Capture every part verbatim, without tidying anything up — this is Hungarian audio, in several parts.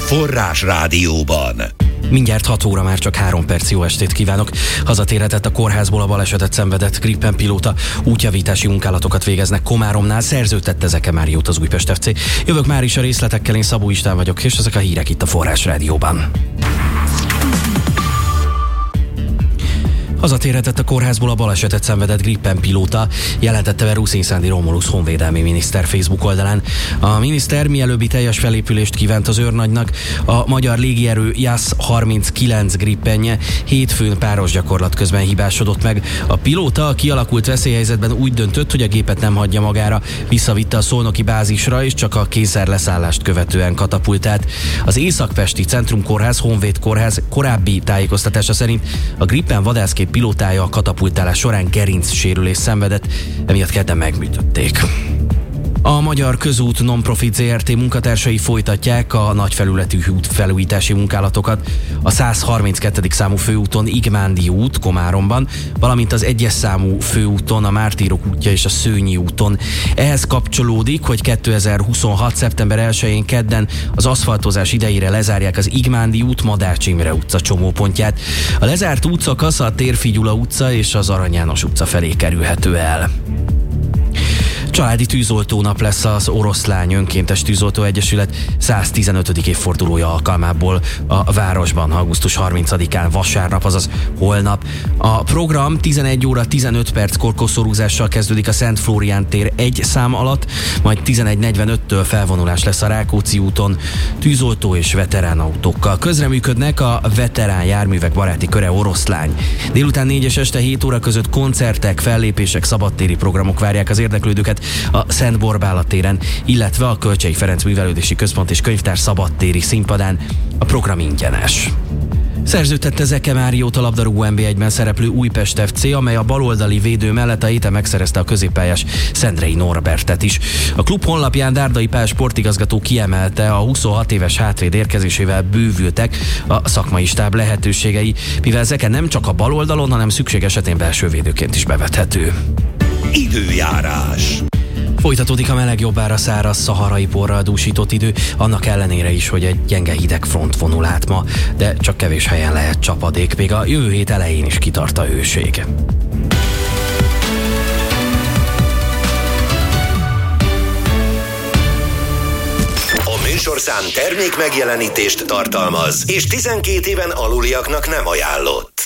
Forrás Rádióban. Mindjárt hat óra, már csak három perc, jó estét kívánok. Hazatérhetett a kórházból a balesetet szenvedett Gripen pilóta. Útjavítási munkálatokat végeznek Komáromnál, szerződtette Zeke Máriót az Újpest ef cé. Jövök már is a részletekkel, én Szabó István vagyok, és ezek a hírek itt a Forrás Rádióban. Hazatérhetett a kórházból a balesetet szenvedett Gripen pilóta, jelentette be Ruszin Sándor Romulus honvédelmi miniszter Facebook oldalán. A miniszter mielőbbi teljes felépülést kívánt az őrnagynak. A magyar légierő Jas harminckilenc Gripenje hétfőn páros gyakorlat közben hibásodott meg. A pilóta a kialakult veszélyhelyzetben úgy döntött, hogy a gépet nem hagyja magára, visszavitte a szolnoki bázisra, és csak a kényszerleszállást követően katapultált. Az Észak-Pesti Centrumkórház Honvéd Kórház korábbi tájékoztatása szerint a Gripen vadászgép pilótája a katapultálás során gerincsérülést szenvedett, emiatt kedden megműtötték. A Magyar Közút Non-Profit zé er té munkatársai folytatják a nagyfelületű útfelújítási munkálatokat a száz harminckettedik számú főúton Igmándi út Komáromban, valamint az egyes számú főúton a Mártírok útja és a Szőnyi úton. Ehhez kapcsolódik, hogy kétezer-huszonhat. szeptember elsején kedden az aszfaltozás idejére lezárják az Igmándi út Madács Imre utca csomópontját. A lezárt útszakasz a Térfi Gyula utca és az Arany János utca felé kerülhető el. Családi tűzoltónap lesz az Oroszlány Önkéntes Tűzoltó Egyesület száztizenötödik évfordulója alkalmából a városban augusztus harmincadikán vasárnap, azaz holnap. A program tizenegy óra tizenöt perckor koszorúzással kezdődik a Szent Flórián tér egy szám alatt, majd tizenegy negyvenöttől felvonulás lesz a Rákóczi úton tűzoltó és veterán autókkal. Közreműködnek a Veterán Járművek Baráti Köre Oroszlány. Délután négy és este hét óra között koncertek, fellépések, szabadtéri programok várják az érdeklődőket a Szent Borbála téren, illetve a Kölcsey Ferenc Művelődési Központ és Könyvtár szabadtéri színpadán. A program ingyenes. Szerződtette Zeke Máriót a labdarúgó en bé egyben szereplő Újpest ef cé, amely a baloldali védő mellett a héten megszerezte a középpályás Szendrei Norbertet is. A klub honlapján Dárdai Pál sportigazgató kiemelte, a huszonhat éves hátvéd érkezésével bővültek a szakmai stáb lehetőségei, mivel Zeke nem csak a baloldalon, hanem szükség esetén belső védőként is bevethető. Időjárás. Folytatódik a meleg jobbára száraz szaharai porral dúsított idő, annak ellenére is, hogy egy gyenge hideg front vonul át ma, de csak kevés helyen lehet csapadék, még a jövő hét elején is kitart a hőség. A műsorszám termék megjelenítést tartalmaz, és tizenkét éven aluliaknak nem ajánlott.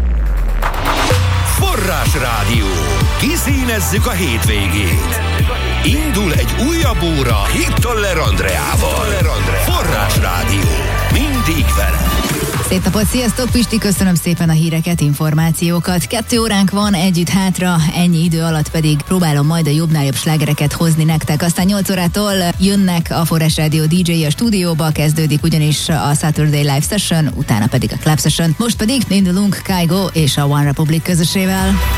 Forrás Rádió. Kiszínezzük a hétvégét. Indul egy újabb óra Hittoller Andreával. Forrás Rádió. Mindig vele. Szép napot, sziasztok, Pisti, köszönöm szépen a híreket, információkat. Kettő óránk van együtt hátra, ennyi idő alatt pedig próbálom majd a jobbnál jobb slágereket hozni nektek. Aztán nyolc órától jönnek a Forrás Rádió dé dzsé a stúdióba, kezdődik ugyanis a Saturday Live Session, utána pedig a Club Session. Most pedig indulunk Kygo és a One Republic közösével.